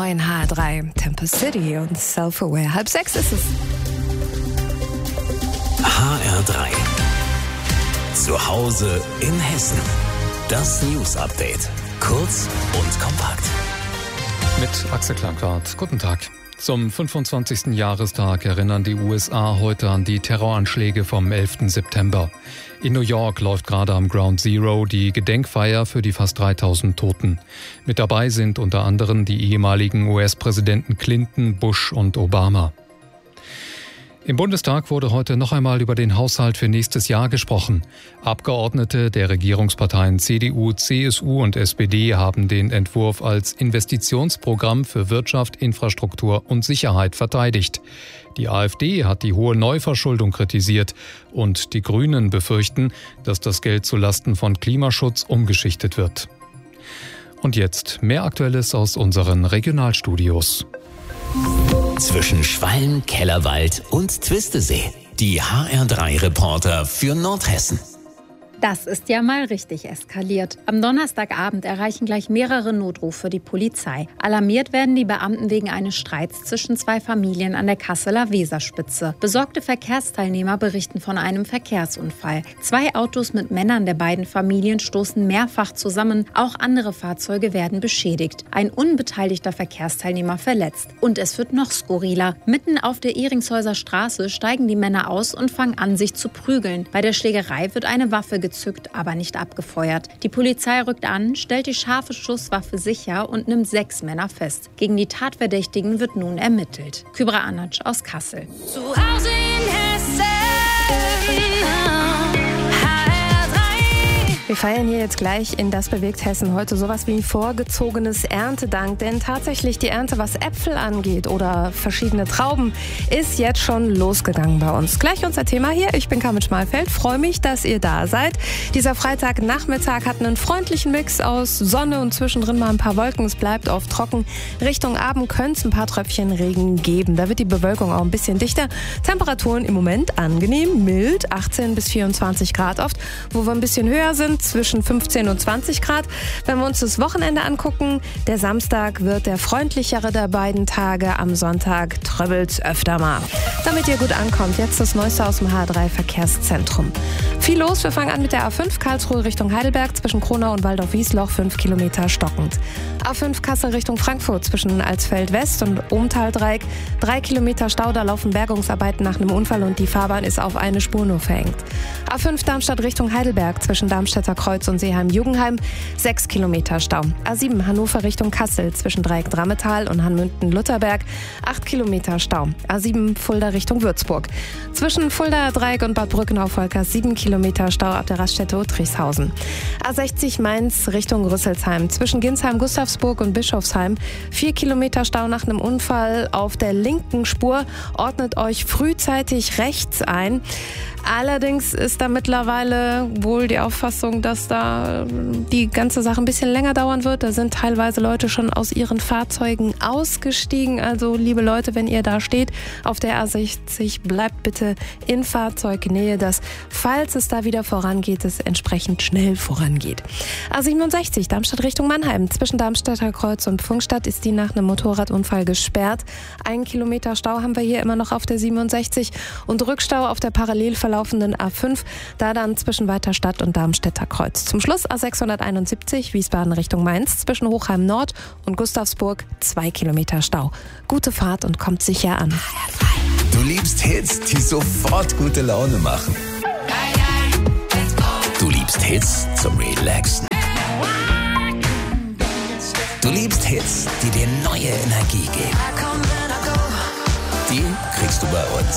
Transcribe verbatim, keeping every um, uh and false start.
neuen H R drei, Temple City und Self-Aware. Halb sechs ist es. H R drei. Zu Hause in Hessen. Das News Update. Kurz und kompakt. Mit Axel Klankart. Guten Tag. Zum fünfundzwanzigsten Jahrestag erinnern die U S A heute an die Terroranschläge vom elften September. In New York läuft gerade am Ground Zero die Gedenkfeier für die fast dreitausend Toten. Mit dabei sind unter anderem die ehemaligen U S-Präsidenten Clinton, Bush und Obama. Im Bundestag wurde heute noch einmal über den Haushalt für nächstes Jahr gesprochen. Abgeordnete der Regierungsparteien C D U, C S U und S P D haben den Entwurf als Investitionsprogramm für Wirtschaft, Infrastruktur und Sicherheit verteidigt. Die AfD hat die hohe Neuverschuldung kritisiert und die Grünen befürchten, dass das Geld zulasten von Klimaschutz umgeschichtet wird. Und jetzt mehr Aktuelles aus unseren Regionalstudios. Zwischen Schwalm, Kellerwald und Twistesee. Die H R drei Reporter für Nordhessen. Das ist ja mal richtig eskaliert. Am Donnerstagabend erreichen gleich mehrere Notrufe die Polizei. Alarmiert werden die Beamten wegen eines Streits zwischen zwei Familien an der Kasseler Weserspitze. Besorgte Verkehrsteilnehmer berichten von einem Verkehrsunfall. Zwei Autos mit Männern der beiden Familien stoßen mehrfach zusammen. Auch andere Fahrzeuge werden beschädigt. Ein unbeteiligter Verkehrsteilnehmer verletzt. Und es wird noch skurriler. Mitten auf der Ehringshäuser Straße steigen die Männer aus und fangen an, sich zu prügeln. Bei der Schlägerei wird eine Waffe gezückt. gezückt, aber nicht abgefeuert. Die Polizei rückt an, stellt die scharfe Schusswaffe sicher und nimmt sechs Männer fest. Gegen die Tatverdächtigen wird nun ermittelt. Kübra Anatsch aus Kassel. Zu Hause in Hessen. Wir feiern hier jetzt gleich in Das bewegt Hessen heute sowas wie ein vorgezogenes Erntedank. Denn tatsächlich die Ernte, was Äpfel angeht oder verschiedene Trauben, ist jetzt schon losgegangen bei uns. Gleich unser Thema hier. Ich bin Carmen Schmalfeld. Freue mich, dass ihr da seid. Dieser Freitagnachmittag hat einen freundlichen Mix aus Sonne und zwischendrin mal ein paar Wolken. Es bleibt oft trocken. Richtung Abend könnte es ein paar Tröpfchen Regen geben. Da wird die Bewölkung auch ein bisschen dichter. Temperaturen im Moment angenehm, mild, achtzehn bis vierundzwanzig Grad oft. Wo wir ein bisschen höher sind, zwischen fünfzehn und zwanzig Grad. Wenn wir uns das Wochenende angucken, der Samstag wird der freundlichere der beiden Tage. Am Sonntag tröbbelt's öfter mal. Damit ihr gut ankommt, jetzt das Neueste aus dem H R drei Verkehrszentrum. Viel los, wir fangen an mit der A fünf Karlsruhe Richtung Heidelberg, zwischen Kronau und Waldorf-Wiesloch, fünf Kilometer stockend. A fünf Kassel Richtung Frankfurt, zwischen Alsfeld West und Ohmtal-Dreieck, drei Kilometer Stau, da laufen Bergungsarbeiten nach einem Unfall und die Fahrbahn ist auf eine Spur nur verengt. A fünf Darmstadt Richtung Heidelberg, zwischen Darmstädter Kreuz und Seeheim-Jugendheim, sechs Kilometer Stau. A sieben Hannover Richtung Kassel, zwischen Dreieck-Drammetal und Hanmünden-Lutherberg, acht Kilometer Stau. A sieben Fulda Richtung Würzburg. Zwischen Fulda Dreieck und Bad Brückenau-Volkers sieben Kilometer Stau ab der Raststätte Uttrichshausen. A sechzig Mainz Richtung Rüsselsheim, zwischen Ginsheim-Gustavsburg und Bischofsheim, vier Kilometer Stau nach einem Unfall auf der linken Spur. Ordnet euch frühzeitig rechts ein. Allerdings ist da mittlerweile wohl die Auffassung, dass da die ganze Sache ein bisschen länger dauern wird. Da sind teilweise Leute schon aus ihren Fahrzeugen ausgestiegen. Also liebe Leute, wenn ihr da steht auf der A sechzig, bleibt bitte in Fahrzeugnähe, dass, falls es da wieder vorangeht, es entsprechend schnell vorangeht. A siebenundsechzig Darmstadt Richtung Mannheim. Zwischen Darmstädter Kreuz und Pfungstadt ist die nach einem Motorradunfall gesperrt. Ein Kilometer Stau haben wir hier immer noch auf der siebenundsechzig und Rückstau auf der parallel verlaufenden A fünf, da dann zwischen Weiterstadt und Darmstädter Kreuz. Zum Schluss A sechshunderteinundsiebzig Wiesbaden Richtung Mainz, zwischen Hochheim Nord und Gustavsburg, zwei Kilometer Stau. Gute Fahrt und kommt sicher an. Du liebst Hits, die sofort gute Laune machen. Du liebst Hits zum Relaxen. Du liebst Hits, die dir neue Energie geben. Die kriegst du bei uns.